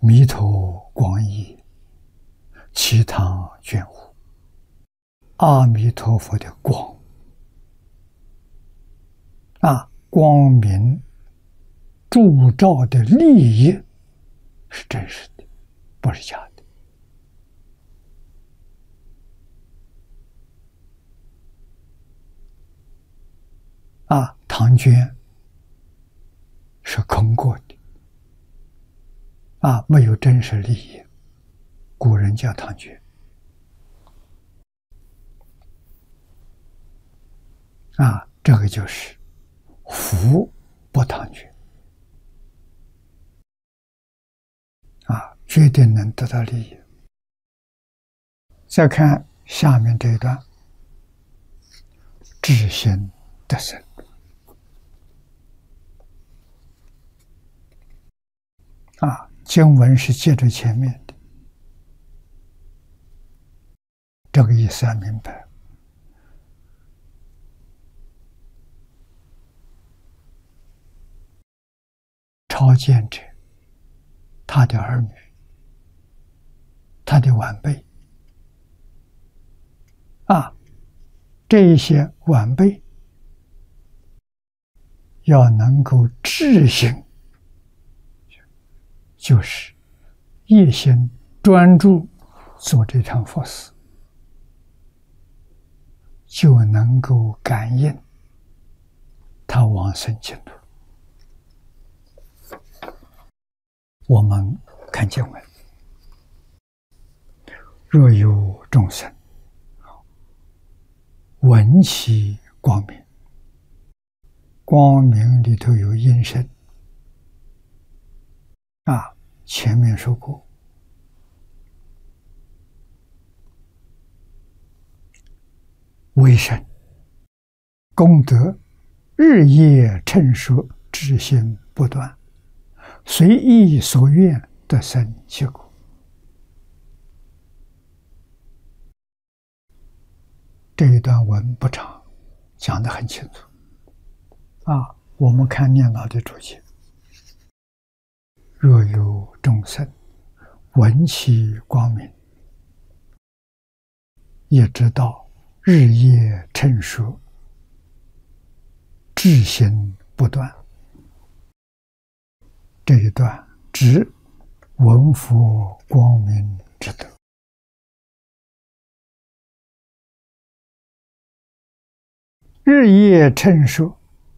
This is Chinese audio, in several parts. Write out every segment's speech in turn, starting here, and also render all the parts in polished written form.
弥陀光意，其堂眷护。阿弥陀佛的光光明铸照的利益是真实的，不是假的。唐捐是空过的，没有真实利益，古人叫唐捐。这个就是福不唐捐，决定能得到利益。再看下面这一段，至心得生。经文是接着前面的，这个意思要明白。超见者，他的儿女，他的晚辈，这一些晚辈要能够至心，就是一心专注做这场佛事，就能够感应他往生净土。我们看经文，若有众生闻其光明，光明里头有音声，前面说过，为神功德日夜称说，至心不断，随意所愿得生其果。这一段文不长，讲得很清楚。我们看念老的注解，若有众生闻其光明，也知道日夜称说，至心不断。这一段指闻佛光明之德。日夜称说，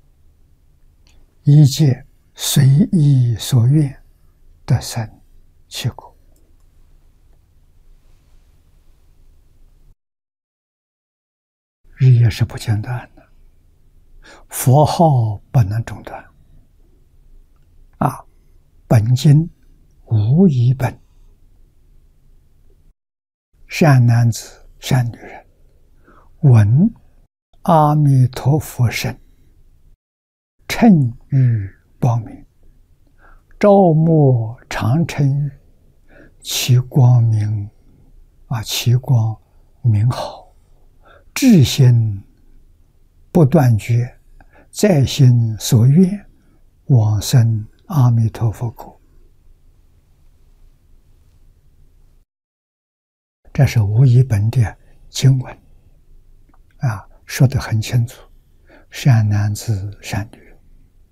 一切随意所愿得生其果。日夜是不间断的，佛号不能中断。本经无一本，善男子善女人闻阿弥陀佛声，称誉光明，朝暮常称誉其光明其光明好，至心不断绝，在心所愿，往生阿弥陀佛果。这是无一本的经文说得很清楚，善男子善女人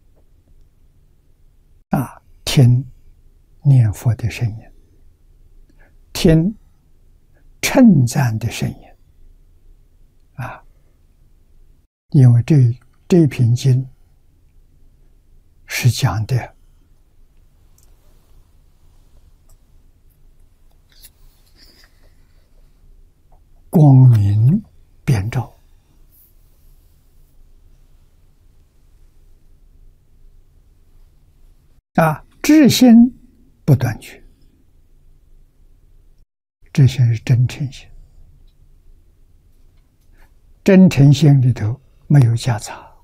听念佛的声音，听称赞的声音因为这篇经是讲的光明遍照至心不断绝，这些是真诚心。真诚心里头没有夹杂，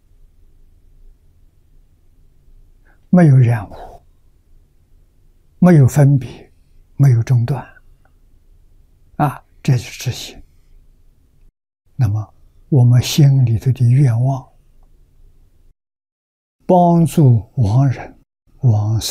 没有染污，没有分别，没有中断这就是知心。那么我们心里头的愿望，帮助亡人往生